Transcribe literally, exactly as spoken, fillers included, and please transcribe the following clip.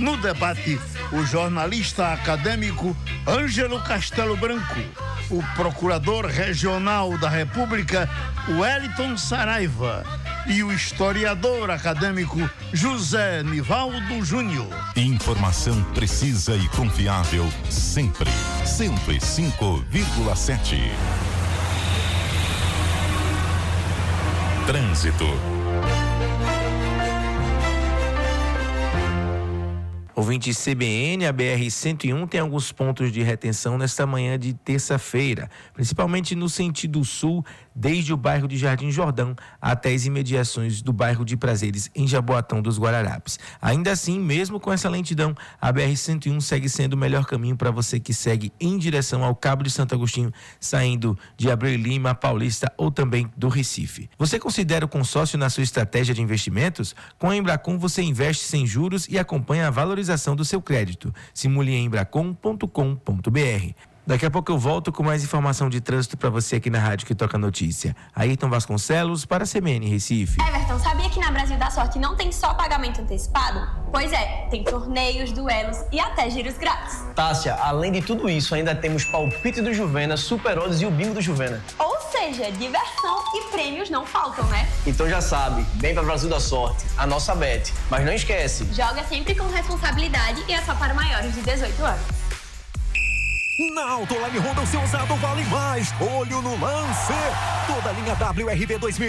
No debate, o jornalista acadêmico Ângelo Castelo Branco, o procurador regional da República, Wellington Saraiva, e o historiador acadêmico José Nivaldo Júnior. Informação precisa e confiável sempre. cento e cinco vírgula sete. Trânsito. Ouvinte C B N, a B R cento e um tem alguns pontos de retenção nesta manhã de terça-feira, principalmente no sentido sul, desde o bairro de Jardim Jordão até as imediações do bairro de Prazeres, em Jaboatão dos Guararapes. Ainda assim, mesmo com essa lentidão, a B R cento e um segue sendo o melhor caminho para você que segue em direção ao Cabo de Santo Agostinho, saindo de Abreu e Lima, Paulista ou também do Recife. Você considera o consórcio na sua estratégia de investimentos? Com a Embracon você investe sem juros e acompanha a valorização do seu crédito. Simule em embracon ponto com ponto b r. Daqui a pouco eu volto com mais informação de trânsito para você aqui na Rádio que Toca Notícia. Ayrton Vasconcelos para a C B N Recife. Everton, sabia que na Brasil da Sorte não tem só pagamento antecipado? Pois é, tem torneios, duelos e até giros grátis. Tássia, além de tudo isso, ainda temos palpite do Juvena, Super Odds e o bingo do Juvena. Ou seja, diversão e prêmios não faltam, né? Então já sabe, vem para Brasil da Sorte, a nossa bet. Mas não esquece, joga sempre com responsabilidade e é só para maiores de dezoito anos. Na Autoline Honda o seu usado vale mais. Olho no lance. Toda a linha W R V dois mil